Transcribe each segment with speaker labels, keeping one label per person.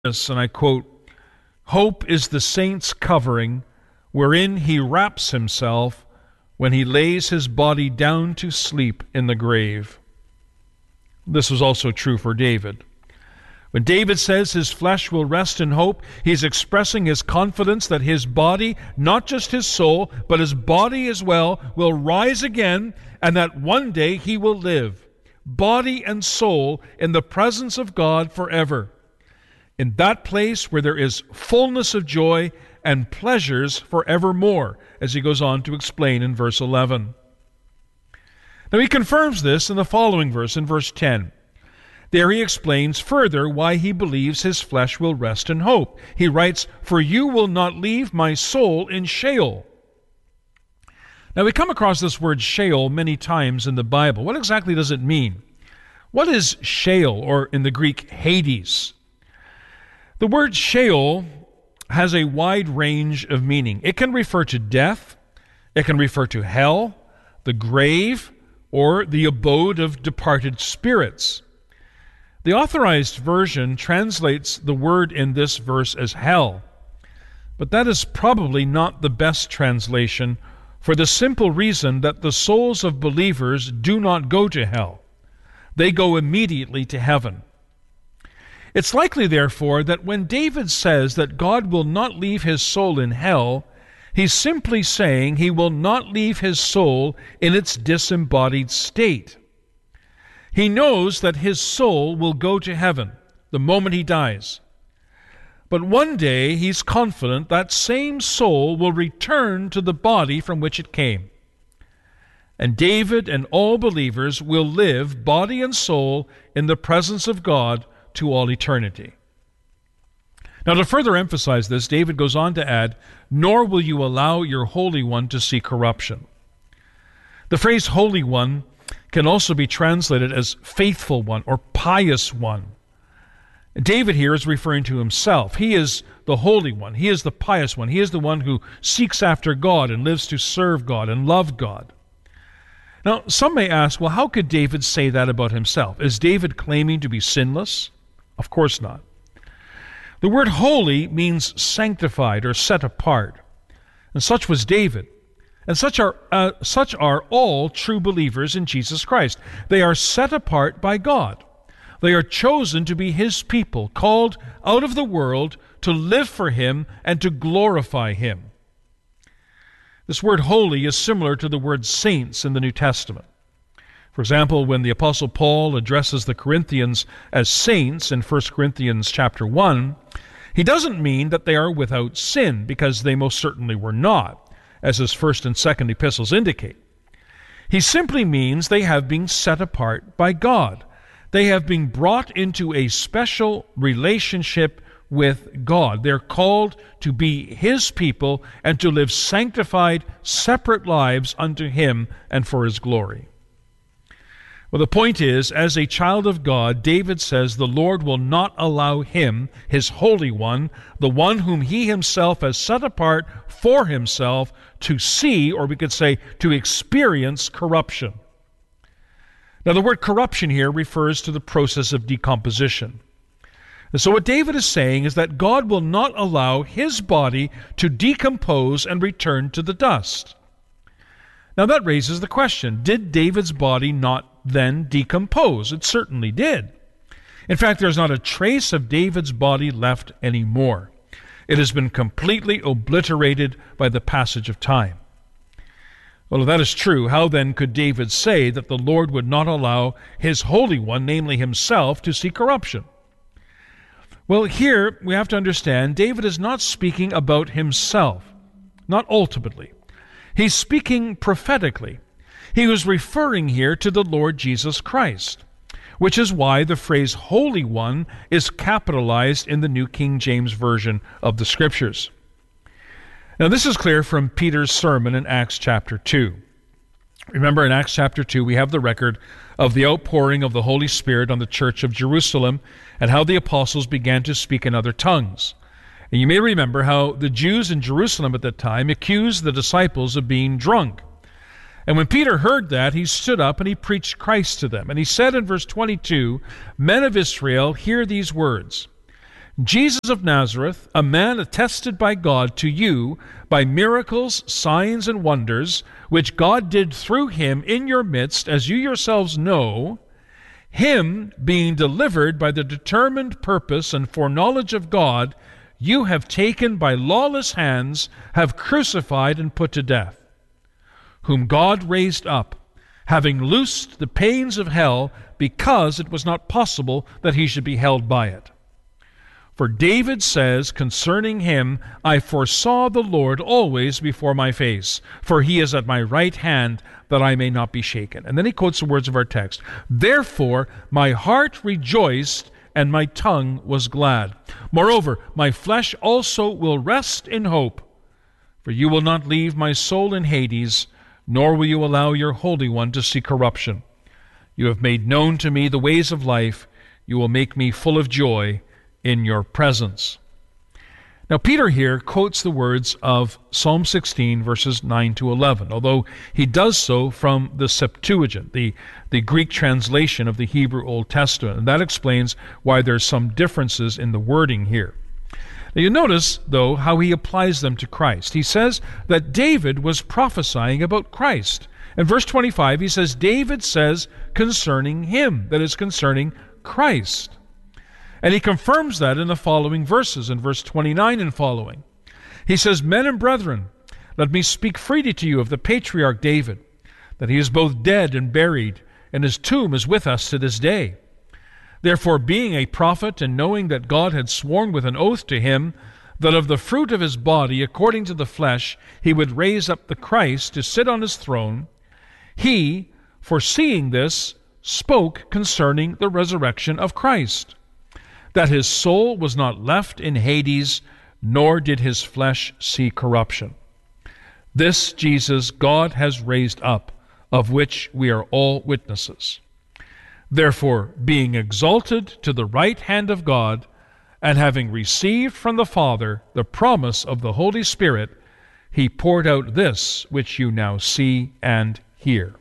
Speaker 1: this, and I quote, "Hope is the saint's covering, wherein he wraps himself when he lays his body down to sleep in the grave." This was also true for David. When David says his flesh will rest in hope, he's expressing his confidence that his body, not just his soul, but his body as well, will rise again, and that one day he will live, body and soul, in the presence of God forever, in that place where there is fullness of joy and pleasures forevermore, as he goes on to explain in verse 11. Now he confirms this in the following verse, in verse 10. There he explains further why he believes his flesh will rest in hope. He writes, "For you will not leave my soul in Sheol." Now we come across this word Sheol many times in the Bible. What exactly does it mean? What is Sheol, or in the Greek, Hades? The word Sheol has a wide range of meaning. It can refer to death, it can refer to hell, the grave, or the abode of departed spirits. The Authorized Version translates the word in this verse as hell, but that is probably not the best translation, for the simple reason that the souls of believers do not go to hell. They go immediately to heaven. It's likely, therefore, that when David says that God will not leave his soul in hell, he's simply saying he will not leave his soul in its disembodied state. He knows that his soul will go to heaven the moment he dies. But one day he's confident that same soul will return to the body from which it came. And David and all believers will live, body and soul, in the presence of God to all eternity. Now, to further emphasize this, David goes on to add, "Nor will you allow your Holy One to see corruption." The phrase Holy One can also be translated as faithful one or pious one. David here is referring to himself. He is the Holy One. He is the pious one. He is the one who seeks after God and lives to serve God and love God. Now, some may ask, well, how could David say that about himself? Is David claiming to be sinless? Of course not. The word holy means sanctified or set apart. And such was David. And such are all true believers in Jesus Christ. They are set apart by God. They are chosen to be His people, called out of the world to live for Him and to glorify Him. This word holy is similar to the word saints in the New Testament. For example, when the Apostle Paul addresses the Corinthians as saints in 1 Corinthians chapter 1, he doesn't mean that they are without sin, because they most certainly were not, as his 1st and 2nd epistles indicate. He simply means they have been set apart by God. They have been brought into a special relationship with God. They're called to be His people and to live sanctified, separate lives unto Him and for His glory. Well, the point is, as a child of God, David says the Lord will not allow him, His Holy One, the one whom He Himself has set apart for Himself, to see, or we could say, to experience corruption. Now, the word corruption here refers to the process of decomposition. And so what David is saying is that God will not allow his body to decompose and return to the dust. Now that raises the question, did David's body not then decompose? It certainly did. In fact, there's not a trace of David's body left anymore. It has been completely obliterated by the passage of time. Well, if that is true, how then could David say that the Lord would not allow His Holy One, namely Himself, to see corruption? Well, here we have to understand David is not speaking about himself, not ultimately. He's speaking prophetically. He was referring here to the Lord Jesus Christ, which is why the phrase Holy One is capitalized in the New King James Version of the Scriptures. Now, this is clear from Peter's sermon in Acts chapter 2. Remember, in Acts chapter 2, we have the record of the outpouring of the Holy Spirit on the church of Jerusalem and how the apostles began to speak in other tongues. And you may remember how the Jews in Jerusalem at that time accused the disciples of being drunk. And when Peter heard that, he stood up and he preached Christ to them. And he said in verse 22, "Men of Israel, hear these words. Jesus of Nazareth, a man attested by God to you by miracles, signs, and wonders, which God did through him in your midst, as you yourselves know, him being delivered by the determined purpose and foreknowledge of God, you have taken by lawless hands, have crucified and put to death, whom God raised up, having loosed the pains of hell, because it was not possible that he should be held by it. For David says concerning him, I foresaw the Lord always before my face, for he is at my right hand, that I may not be shaken. And then he quotes the words of our text. Therefore my heart rejoiced, and my tongue was glad. Moreover, my flesh also will rest in hope, for you will not leave my soul in Hades, nor will you allow your Holy One to see corruption. You have made known to me the ways of life. You will make me full of joy in your presence. Now, Peter here quotes the words of Psalm 16, verses 9 to 11, although he does so from the Septuagint, the Greek translation of the Hebrew Old Testament, and that explains why there's some differences in the wording here. Now, you notice, though, how he applies them to Christ. He says that David was prophesying about Christ. In verse 25, he says, David says concerning him, that is, concerning Christ. And he confirms that in the following verses, in verse 29 and following. He says, Men and brethren, let me speak freely to you of the patriarch David, that he is both dead and buried, and his tomb is with us to this day. Therefore, being a prophet, and knowing that God had sworn with an oath to him, that of the fruit of his body, according to the flesh, he would raise up the Christ to sit on his throne, he, foreseeing this, spoke concerning the resurrection of Christ, that his soul was not left in Hades, nor did his flesh see corruption. This Jesus God has raised up, of which we are all witnesses. Therefore, being exalted to the right hand of God, and having received from the Father the promise of the Holy Spirit, he poured out this which you now see and hear.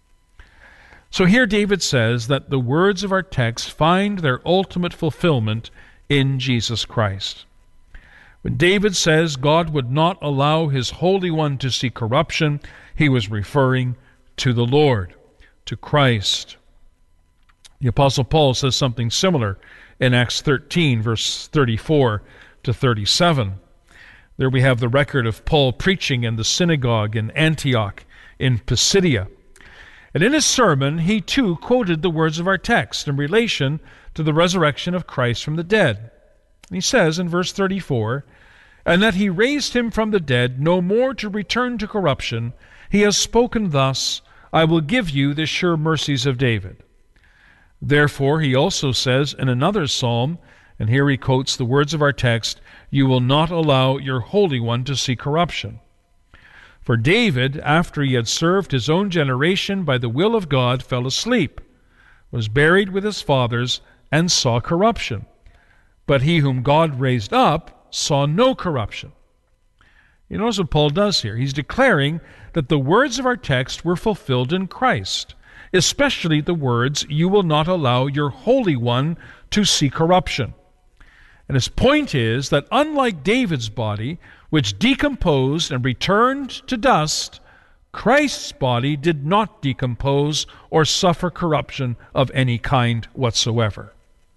Speaker 1: So here David says that the words of our text find their ultimate fulfillment in Jesus Christ. When David says God would not allow his Holy One to see corruption, he was referring to the Lord, to Christ. The Apostle Paul says something similar in Acts 13, verse 34 to 37. There we have the record of Paul preaching in the synagogue in Antioch in Pisidia. And in his sermon, he too quoted the words of our text in relation to the resurrection of Christ from the dead. And he says in verse 34, And that he raised him from the dead, no more to return to corruption, he has spoken thus, I will give you the sure mercies of David. Therefore, he also says in another psalm, and here he quotes the words of our text, You will not allow your Holy One to see corruption. For David, after he had served his own generation by the will of God, fell asleep, was buried with his fathers, and saw corruption. But he whom God raised up saw no corruption. You notice what Paul does here. He's declaring that the words of our text were fulfilled in Christ, especially the words, You will not allow your Holy One to see corruption. And his point is that unlike David's body, which decomposed and returned to dust, Christ's body did not decompose or suffer corruption of any kind whatsoever.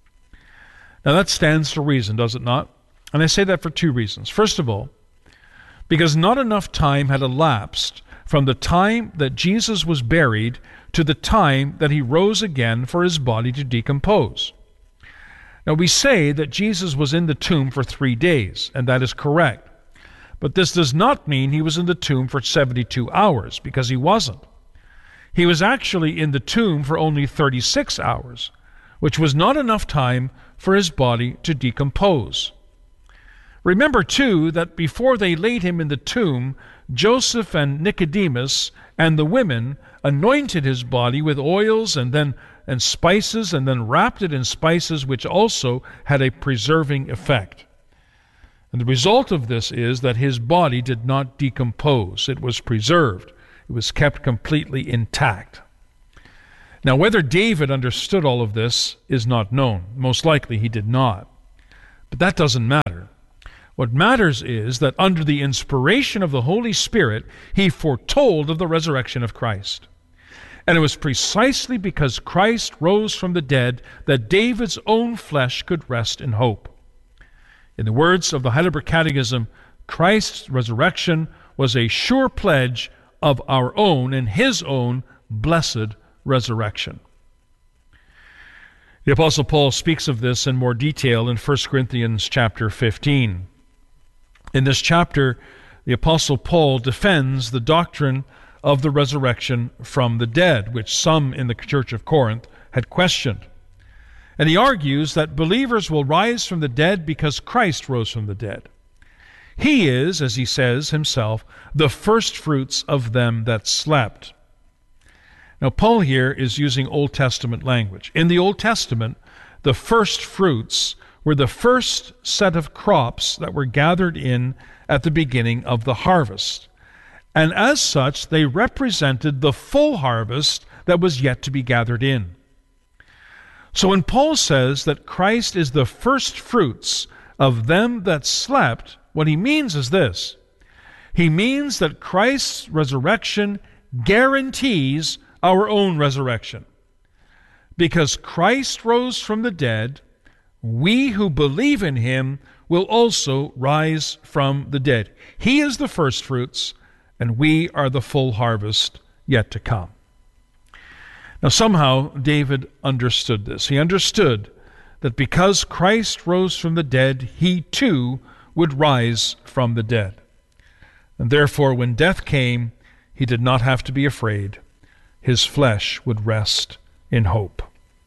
Speaker 1: Now that stands to reason, does it not? And I say that for two reasons. First of all, because not enough time had elapsed from the time that Jesus was buried to the time that he rose again for his body to decompose. Now we say that Jesus was in the tomb for 3 days, and that is correct. But this does not mean he was in the tomb for 72 hours, because he wasn't. He was actually in the tomb for only 36 hours, which was not enough time for his body to decompose. Remember, too, that before they laid him in the tomb, Joseph and Nicodemus and the women anointed his body with oils and spices, and then wrapped it in spices which also had a preserving effect. And the result of this is that his body did not decompose. It was preserved. It was kept completely intact. Now, whether David understood all of this is not known. Most likely he did not. But that doesn't matter. What matters is that under the inspiration of the Holy Spirit, he foretold of the resurrection of Christ. And it was precisely because Christ rose from the dead that David's own flesh could rest in hope. In the words of the Heidelberg Catechism, Christ's resurrection was a sure pledge of our own and his own blessed resurrection. The Apostle Paul speaks of this in more detail in 1 Corinthians chapter 15. In this chapter, the Apostle Paul defends the doctrine of the resurrection from the dead, which some in the church of Corinth had questioned. And he argues that believers will rise from the dead because Christ rose from the dead. He is, as he says himself, the firstfruits of them that slept. Now, Paul here is using Old Testament language. In the Old Testament, the first fruits were the first set of crops that were gathered in at the beginning of the harvest. And as such, they represented the full harvest that was yet to be gathered in. So when Paul says that Christ is the first fruits of them that slept, what he means is this. He means that Christ's resurrection guarantees our own resurrection. Because Christ rose from the dead, we who believe in him will also rise from the dead. He is the first fruits, and we are the full harvest yet to come. Now somehow David understood this. He understood that because Christ rose from the dead, he too would rise from the dead. And therefore, when death came, he did not have to be afraid. His flesh would rest in hope.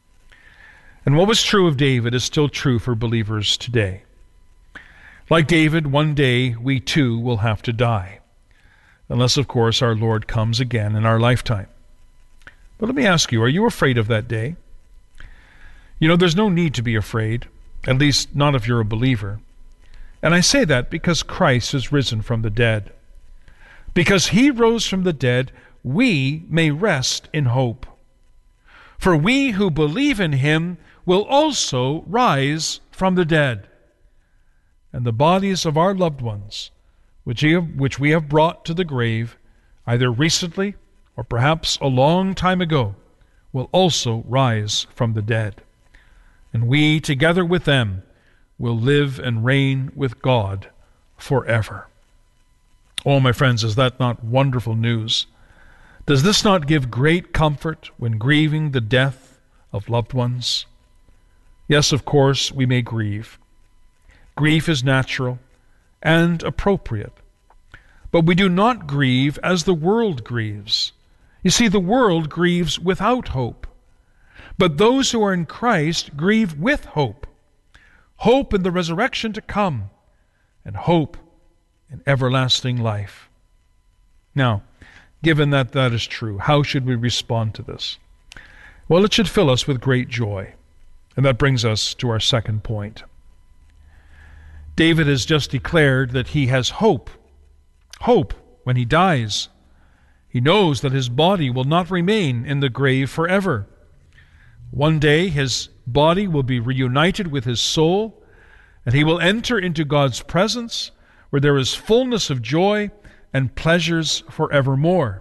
Speaker 1: And what was true of David is still true for believers today. Like David, one day we too will have to die. Unless, of course, our Lord comes again in our lifetime. But let me ask you, are you afraid of that day? You know, there's no need to be afraid, at least not if you're a believer. And I say that because Christ has risen from the dead. Because he rose from the dead, we may rest in hope. For we who believe in him will also rise from the dead. And the bodies of our loved ones, which we have brought to the grave, either recently or perhaps a long time ago, will also rise from the dead. And we, together with them, will live and reign with God forever. Oh, my friends, is that not wonderful news? Does this not give great comfort when grieving the death of loved ones? Yes, of course, we may grieve. Grief is natural and appropriate. But we do not grieve as the world grieves. You see, the world grieves without hope. But those who are in Christ grieve with hope. Hope in the resurrection to come, and hope in everlasting life. Now, given that that is true, how should we respond to this? Well, it should fill us with great joy. And that brings us to our second point. David has just declared that he has hope. Hope when he dies. He knows that his body will not remain in the grave forever. One day his body will be reunited with his soul, and he will enter into God's presence, where there is fullness of joy and pleasures forevermore.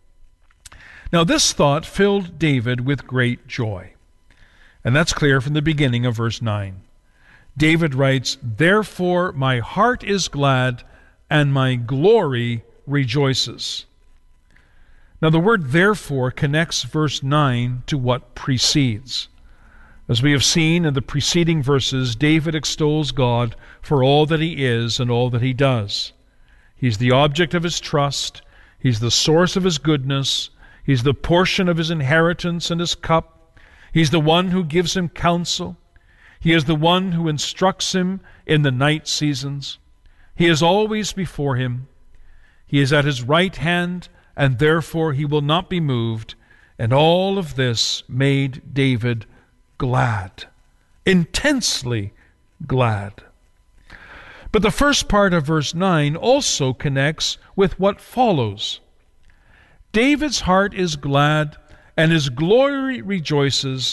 Speaker 1: Now this thought filled David with great joy. And that's clear from the beginning of verse 9. David writes, "Therefore my heart is glad, and my glory rejoices." Now the word therefore connects verse 9 to what precedes. As we have seen in the preceding verses, David extols God for all that he is and all that he does. He's the object of his trust. He's the source of his goodness. He's the portion of his inheritance and his cup. He's the one who gives him counsel. He is the one who instructs him in the night seasons. He is always before him. He is at his right hand, and therefore he will not be moved. And all of this made David glad, intensely glad. But the first part of verse 9 also connects with what follows. David's heart is glad, and his glory rejoices,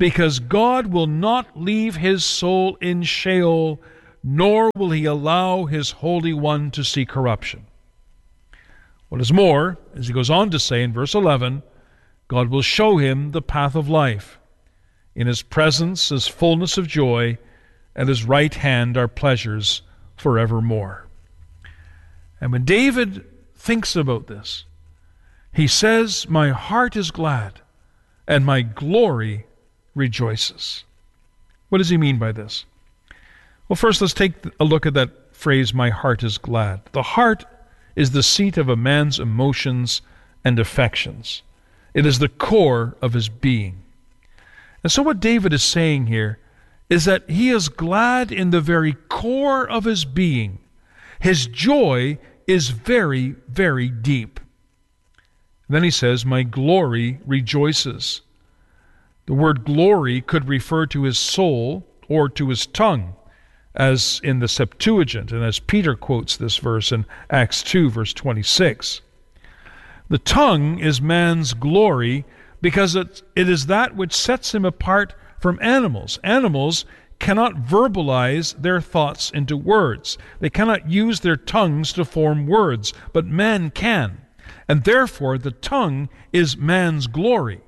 Speaker 1: because God will not leave his soul in Sheol, nor will he allow his Holy One to see corruption. What is more, as he goes on to say in verse 11, God will show him the path of life. In his presence is fullness of joy, at his right hand are pleasures forevermore. And when David thinks about this, he says, my heart is glad, and my glory rejoices. What does he mean by this? Well, first let's take a look at that phrase, my heart is glad. The heart is the seat of a man's emotions and affections. It is the core of his being. And so what David is saying here is that he is glad in the very core of his being. His joy is very, very deep. Then he says, my glory rejoices. The word glory could refer to his soul or to his tongue, as in the Septuagint, and as Peter quotes this verse in Acts 2, verse 26. The tongue is man's glory because it is that which sets him apart from animals. Animals cannot verbalize their thoughts into words. They cannot use their tongues to form words, but man can. And therefore, the tongue is man's glory.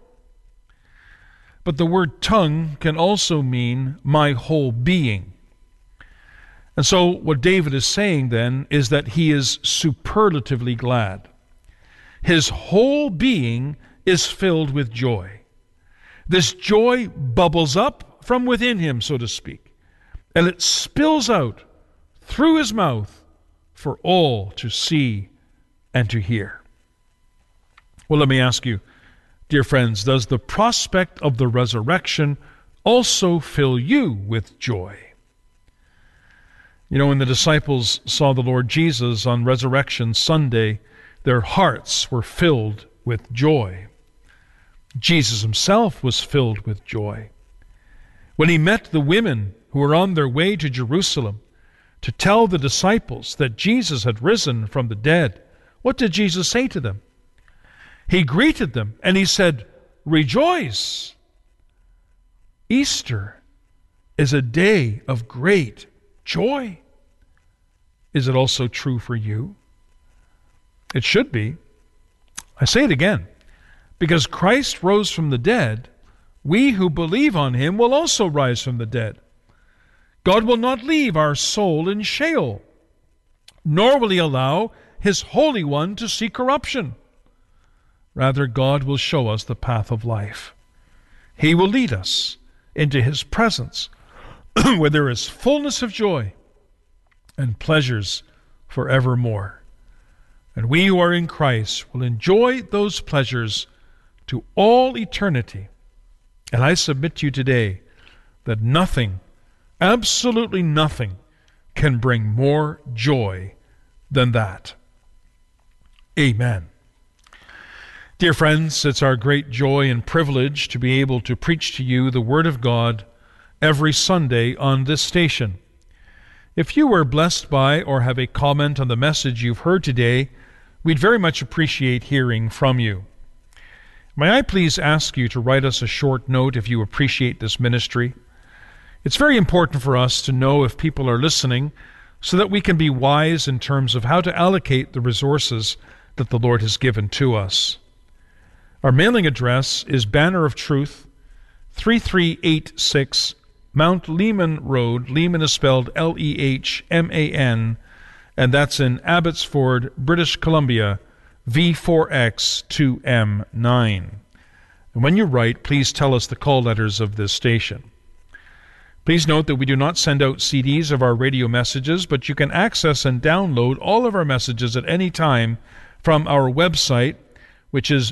Speaker 1: But the word tongue can also mean my whole being. And so what David is saying then is that he is superlatively glad. His whole being is filled with joy. This joy bubbles up from within him, so to speak, and it spills out through his mouth for all to see and to hear. Well, let me ask you, dear friends, does the prospect of the resurrection also fill you with joy? You know, when the disciples saw the Lord Jesus on Resurrection Sunday, their hearts were filled with joy. Jesus himself was filled with joy. When he met the women who were on their way to Jerusalem to tell the disciples that Jesus had risen from the dead, what did Jesus say to them? He greeted them and he said, rejoice. Easter is a day of great joy. Is it also true for you? It should be. I say it again. Because Christ rose from the dead, we who believe on him will also rise from the dead. God will not leave our soul in Sheol, nor will he allow his Holy One to see corruption. Rather, God will show us the path of life. He will lead us into his presence, where there is fullness of joy and pleasures forevermore. And we who are in Christ will enjoy those pleasures to all eternity. And I submit to you today that nothing, absolutely nothing, can bring more joy than that. Amen. Dear friends, it's our great joy and privilege to be able to preach to you the Word of God every Sunday on this station. If you were blessed by or have a comment on the message you've heard today, we'd very much appreciate hearing from you. May I please ask you to write us a short note if you appreciate this ministry? It's very important for us to know if people are listening so that we can be wise in terms of how to allocate the resources that the Lord has given to us. Our mailing address is Banner of Truth, 3386 Mount Lehman Road. Lehman is spelled Lehman, and that's in Abbotsford, British Columbia, V4X2M9. And when you write, please tell us the call letters of this station. Please note that we do not send out CDs of our radio messages, but you can access and download all of our messages at any time from our website, which is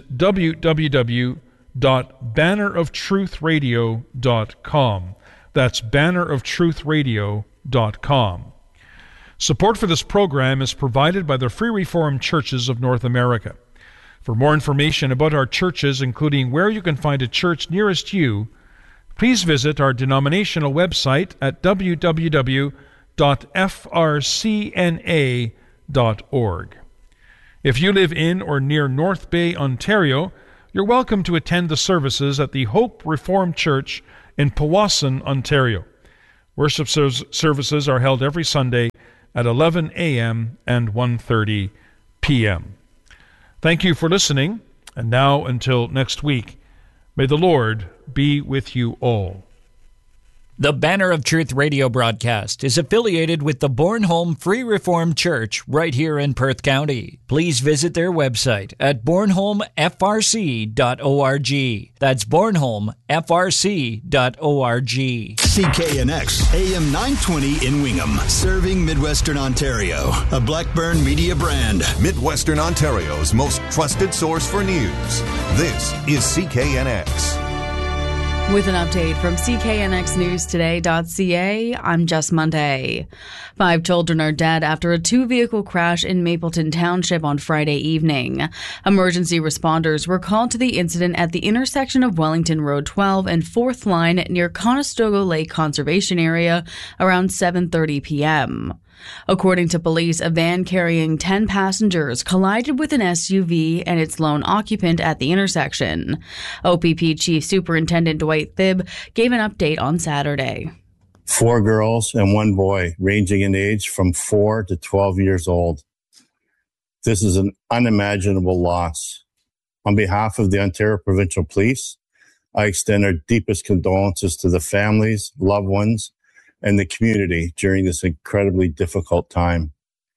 Speaker 1: www.banneroftruthradio.com. That's banneroftruthradio.com. Support for this program is provided by the Free Reformed Churches of North America. For more information about our churches, including where you can find a church nearest you, please visit our denominational website at www.frcna.org. If you live in or near North Bay, Ontario, you're welcome to attend the services at the Hope Reformed Church in Powassan, Ontario. Worship services are held every Sunday at 11 a.m. and 1:30 p.m. Thank you for listening, and now until next week, may the Lord be with you all.
Speaker 2: The Banner of Truth radio broadcast is affiliated with the Bornholm Free Reformed Church right here in Perth County. Please visit their website at bornholmfrc.org. That's bornholmfrc.org.
Speaker 3: CKNX AM 920 in Wingham, serving Midwestern Ontario. A Blackburn Media brand.
Speaker 4: Midwestern Ontario's most trusted source for news. This is CKNX.
Speaker 5: With an update from CKNXNewsToday.ca, I'm Jess Monday. 5 children are dead after a 2-vehicle crash in Mapleton Township on Friday evening. Emergency responders were called to the incident at the intersection of Wellington Road 12 and 4th Line near Conestoga Lake Conservation Area around 7:30 p.m. According to police, a van carrying 10 passengers collided with an SUV and its lone occupant at the intersection. OPP Chief Superintendent Dwight Thibb gave an update on Saturday.
Speaker 6: 4 girls and 1 boy, ranging in age from 4 to 12 years old. This is an unimaginable loss. On behalf of the Ontario Provincial Police, I extend our deepest condolences to the families, loved ones, and the community during this incredibly difficult time.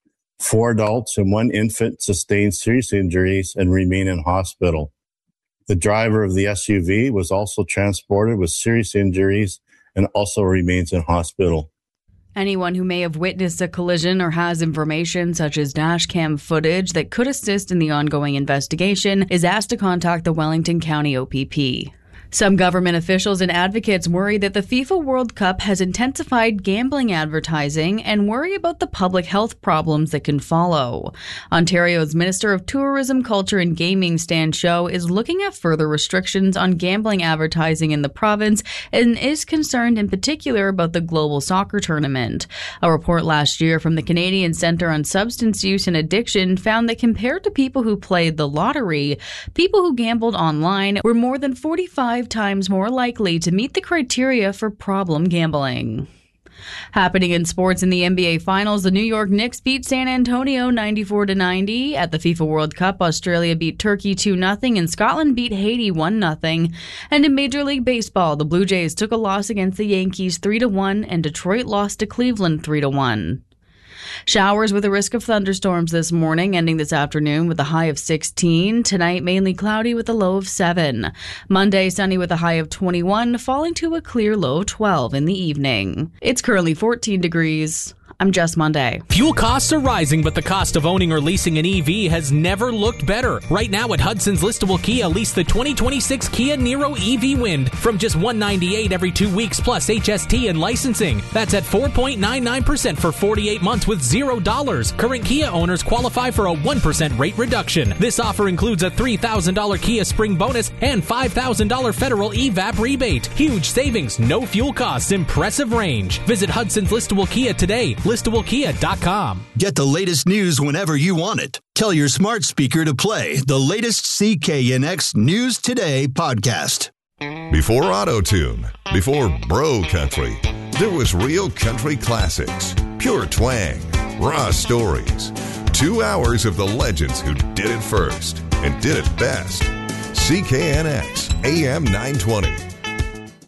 Speaker 6: 4 adults and 1 infant sustained serious injuries and remain in hospital. The driver of the SUV was also transported with serious injuries and also remains in hospital.
Speaker 5: Anyone who may have witnessed a collision or has information such as dashcam footage that could assist in the ongoing investigation is asked to contact the Wellington County OPP. Some government officials and advocates worry that the FIFA World Cup has intensified gambling advertising and worry about the public health problems that can follow. Ontario's Minister of Tourism, Culture and Gaming, Stan Show, is looking at further restrictions on gambling advertising in the province and is concerned in particular about the global soccer tournament. A report last year from the Canadian Centre on Substance Use and Addiction found that compared to people who played the lottery, people who gambled online were more than 45 times more likely to meet the criteria for problem gambling. Happening in sports in the NBA Finals, the New York Knicks beat San Antonio 94-90. At the FIFA World Cup, Australia beat Turkey 2-0 and Scotland beat Haiti 1-0. And in Major League Baseball, the Blue Jays took a loss against the Yankees 3-1 and Detroit lost to Cleveland 3-1. Showers with a risk of thunderstorms this morning, ending this afternoon with a high of 16. Tonight, mainly cloudy with a low of 7. Monday, sunny with a high of 21, falling to a clear low of 12 in the evening. It's currently 14 degrees. I'm Jess Monday.
Speaker 7: Fuel costs are rising, but the cost of owning or leasing an EV has never looked better. Right now at Hudson's Listable Kia, lease the 2026 Kia Niro EV Wind from just $198 every 2 weeks plus HST and licensing. That's at 4.99% for 48 months with $0. Current Kia owners qualify for a 1% rate reduction. This offer includes a $3,000 Kia Spring bonus and $5,000 federal EVAP rebate. Huge savings, no fuel costs, impressive range. Visit Hudson's Listable Kia today. ListableKia.com.
Speaker 3: Get the latest news whenever you want it. Tell your smart speaker to play the latest CKNX News Today podcast.
Speaker 4: Before Auto-Tune, before Bro Country, there was real country classics, pure twang, raw stories. 2 hours of the legends who did it first and did it best. CKNX AM 920.